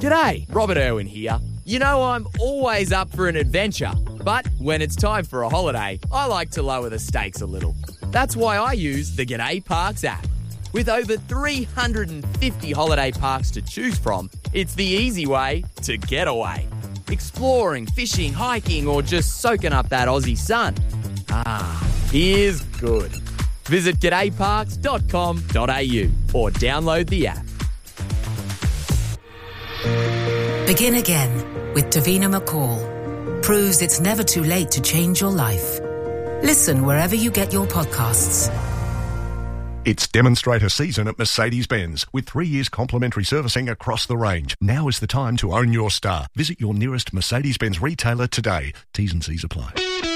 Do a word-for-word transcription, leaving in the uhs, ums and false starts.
G'day, Robert Irwin here. You know I'm always up for an adventure, but when it's time for a holiday, I like to lower the stakes a little. That's why I use the G'day Parks app. With over three hundred fifty holiday parks to choose from, it's the easy way to get away. Exploring, fishing, hiking, or just soaking up that Aussie sun. Ah, here's good. Visit g'day parks dot com dot a u or download the app. Begin again with Davina McCall. Proves it's never too late to change your life. Listen wherever you get your podcasts. It's demonstrator season at Mercedes-Benz with three years complimentary servicing across the range. Now is the time to own your star. Visit your nearest Mercedes-Benz retailer today. T's and C's apply.